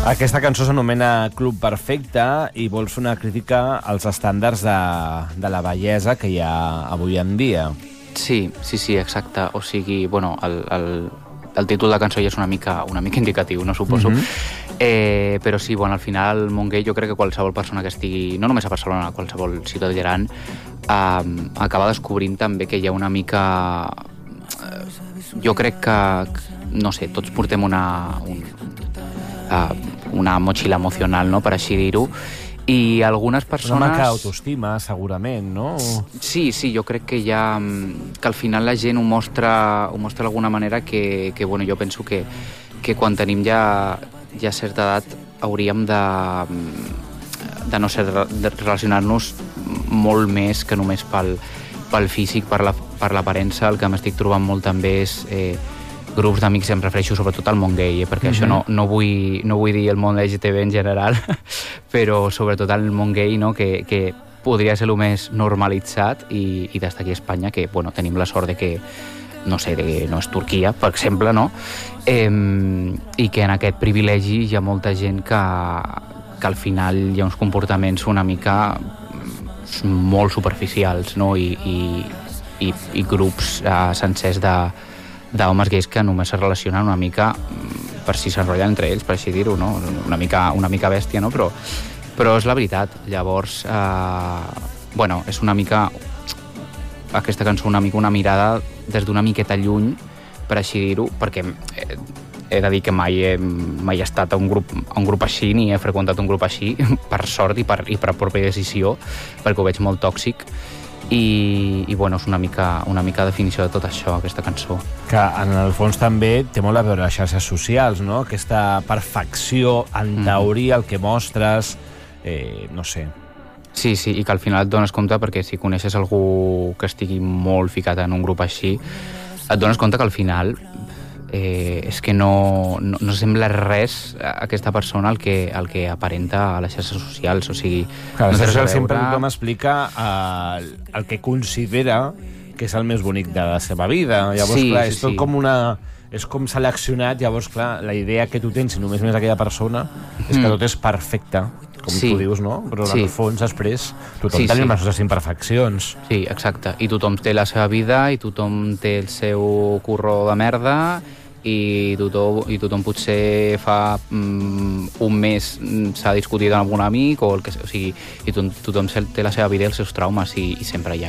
Aquesta cançó s'anomena Club Perfecte i vol fer una crítica als estàndards de la bellesa que hi ha avui en dia. Sí, exacte. O sigui, bueno, el títol de la cançó ja és una mica indicatiu, no suposo. Però sí, bueno, al final el món gay, jo crec que qualsevol persona que estigui, no només a Barcelona, a qualsevol ciutat gran, acaba descobrint també que hi ha una mica... Jo crec que, no sé, tots portem una motxilla emocional, no?, per així dir-ho, i algunes persones... Una manca d'autoestima, segurament, no? Sí, jo crec que que al final la gent ho mostra d'alguna manera que bueno, jo penso que quan tenim ja certa edat hauríem de no ser, de relacionar-nos molt més que només pel físic, per l'aparença. El que m'estic trobant molt també és grups d'amics, em refereixo sobretot al món gay, perquè això no vull dir el món LGTB en general, però sobretot al món gay, no? que podria ser el més normalitzat i des d'aquí a Espanya, que bueno, tenim la sort de que no és Turquia, per exemple, no? I que en aquest privilegi hi ha molta gent que al final hi ha uns comportaments una mica molt superficials, no? I grups sencers d'homes gais que només es relacionen una mica per si s'enrotllen entre ells, per així dir-ho, no? Una mica bèstia, no? Però és la veritat. Llavors, bueno, és una mica... Aquesta cançó una mica una mirada des d'una miqueta lluny, per així dir-ho, perquè he de dir que mai he estat a un grup així, ni he freqüentat un grup així, per sort i per pròpia decisió, perquè ho veig molt tòxic. I bueno, és una mica definició de tot això, aquesta cançó. Que en el fons també té molt a veure les xarxes socials, no? Aquesta perfecció, en teoria, el que mostres, no sé. Sí, i que al final et dones compte, perquè si coneixes algú que estigui molt ficat en un grup així, et dones compte que al final és que no sembla res aquesta persona el que aparenta a les xarxes socials, o sigui... Clar, les xarxes socials sempre tothom explica el que considera que és el més bonic de la seva vida. Llavors, clar, és tot com una... És com seleccionat, llavors, clar, la idea que tu tens, si només més aquella persona, és que tot és perfecte, com tu dius, no? Però en el fons, després, tothom tenim les nostres imperfeccions. Sí, exacte. I tothom té la seva vida, i tothom té el seu curro de merda, i tothom potser fa un mes s'ha discutit amb algun amic, o sigui, i tothom té la seva vida i els seus traumes, i sempre hi ha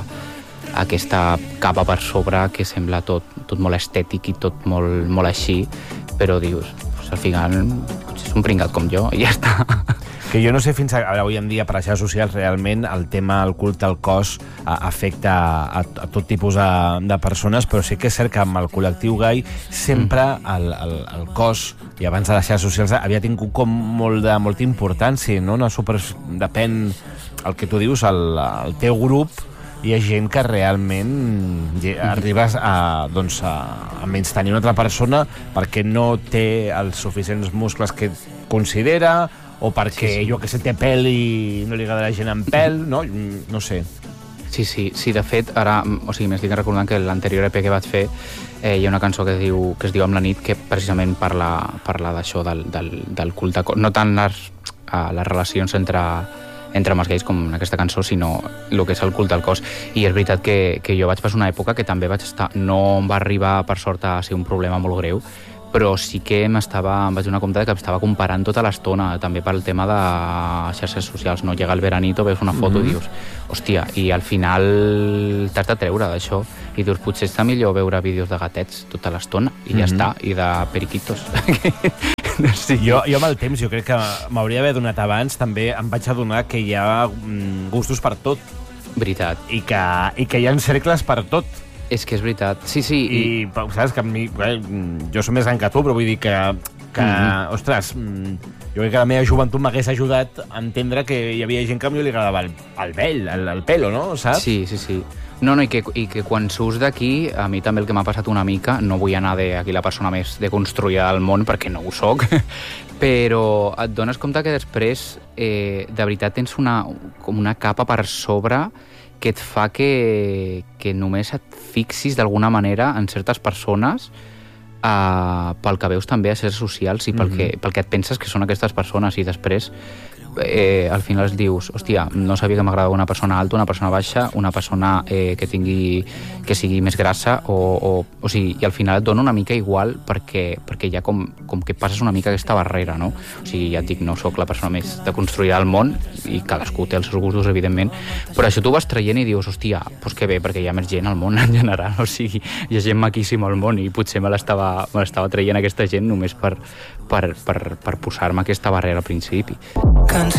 aquesta capa per sobre que sembla tot molt estètic i tot molt així, però dius, al final potser és un pringat com jo i ja està. Que jo no sé fins ara, avui en dia, per les xarxes socials, realment el tema del culte al cos afecta a tot tipus de persones, però sí que és cert que amb el col·lectiu gai sempre el cos, i abans de les xarxes socials, havia tingut com molta importància, no? Depèn el que tu dius, el teu grup, hi ha gent que realment arribes a menystenir una altra persona perquè no té els suficients muscles que considera, o perquè, jo que sé, té pèl i no li agrada la gent amb pèl, no? No sé. Sí, de fet, ara, o sigui, m'estic recordant que l'anterior EP que vaig fer hi ha una cançó que es diu Amb la nit, que precisament parla d'això, del culte, no tant les relacions entre homes gais com en aquesta cançó, sinó el que és el culte al cos. I és veritat que jo vaig passar una època que també vaig estar... No em va arribar, per sort, a ser un problema molt greu, però sí que em vaig donar compte que estava comparant tota l'estona, també pel tema de xarxes socials, no? Llega el veranito, veus una foto i dius, hòstia, i al final t'has de treure d'això, i dius, potser està millor veure vídeos de gatets tota l'estona, i ja està, i de periquitos. Sí. Jo amb el temps, jo crec que m'hauria d'haver donat abans, també em vaig adonar que hi ha gustos per tot. Veritat. I que hi ha cercles per tot. És que és veritat. Sí. I saps que a mi... Jo soc més gran que tu, però vull dir que ostres, jo crec que la meva joventut m'hagués ajudat a entendre que hi havia gent que a mi li agradava el pelo, no? Saps? Sí. No, i que quan surts d'aquí, a mi també el que m'ha passat una mica, no vull anar d'aquí la persona més deconstruïda del món, perquè no ho soc, però et dones compte que després de veritat tens com una capa per sobre que et fa que només et fixis d'alguna manera en certes persones pel que veus també a certs socials i pel que et penses que són aquestes persones, i després al final es dius, hòstia, no sabia que m'agradava una persona alta, una persona baixa, una persona que sigui més grassa, o sigui, i al final et dona una mica igual perquè ja com que passes una mica aquesta barrera, no? O sigui, ja et dic, no sóc la persona més deconstruïda del món i cadascú té els seus gustos, evidentment, però això tu vas traient i dius, hòstia, doncs que bé, perquè hi ha més gent al món en general, o sigui, hi ha gent maquíssima al món i potser me l'estava traient aquesta gent només per posar-me aquesta barrera al principi.